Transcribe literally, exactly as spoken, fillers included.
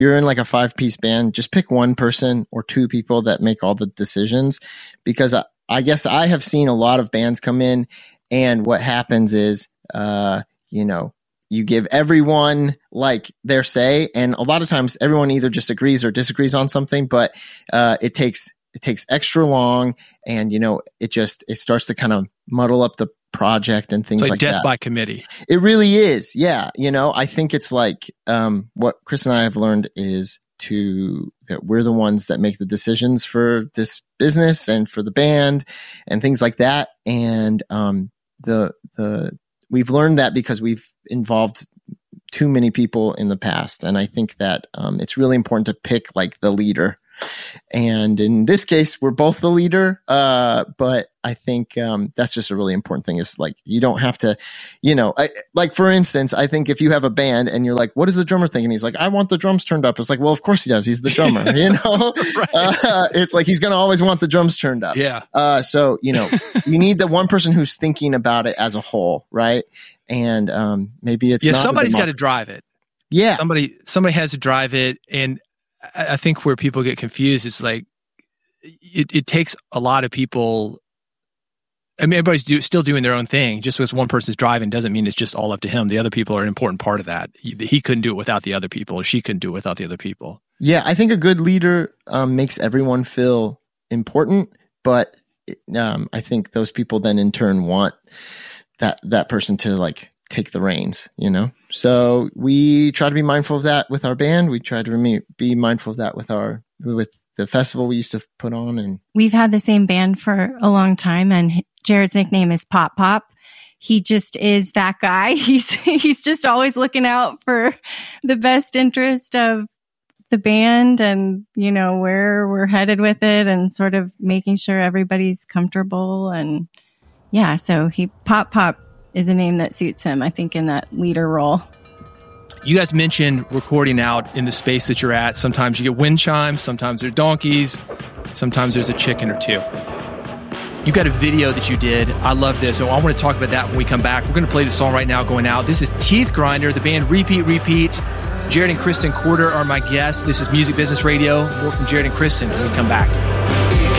you're in like a five piece band, just pick one person or two people that make all the decisions, because I, I guess I have seen a lot of bands come in, and what happens is, uh, you know, you give everyone like their say, and a lot of times everyone either just agrees or disagrees on something, but uh, it takes it takes extra long, and you know, it just it starts to kind of muddle up the project and things it's like, like death that. by committee. It really is. Yeah. You know, I think it's like um, what Chris and I have learned is to that we're the ones that make the decisions for this business and for the band and things like that. And um, the the we've learned that because we've involved too many people in the past. And I think that um, it's really important to pick like the leader. And in this case, we're both the leader. Uh, but I think um, that's just a really important thing, is like, you don't have to, you know, I, like for instance, I think if you have a band and you're like, what does the drummer think? And he's like, I want the drums turned up. It's like, well, of course he does. He's the drummer, you know, Right. uh, it's like, he's going to always want the drums turned up. Yeah. Uh, so, you know, you need the one person who's thinking about it as a whole. Right. And um, maybe it's yeah, not somebody's got to drive it. Yeah. Somebody, somebody has to drive it. And I think where people get confused is like, it, it takes a lot of people. I mean, everybody's do, still doing their own thing. Just because one person's driving doesn't mean it's just all up to him. The other people are an important part of that. He, he couldn't do it without the other people, or she couldn't do it without the other people. Yeah, I think a good leader um, makes everyone feel important, but um, I think those people then in turn want that that person to like take the reins, you know? So we try to be mindful of that with our band. We try to remain, be mindful of that with our with the festival we used to put on. And we've had the same band for a long time, and Jared's nickname is Pop Pop. He just is that guy. He's he's just always looking out for the best interest of the band and, you know, where we're headed with it, and sort of making sure everybody's comfortable. And yeah, so he Pop Pop is a name that suits him, I think, in that leader role. You guys mentioned recording out in the space that you're at. Sometimes you get wind chimes, sometimes there's donkeys, sometimes there's a chicken or two. You got a video that you did. I love this. So I want to talk about that when we come back. We're going to play the song right now, Going Out. This is Teeth Grinder, the band Repeat Repeat. Jared and Kristen Corder are my guests. This is Music Business Radio. More from Jared and Kristen when we come back.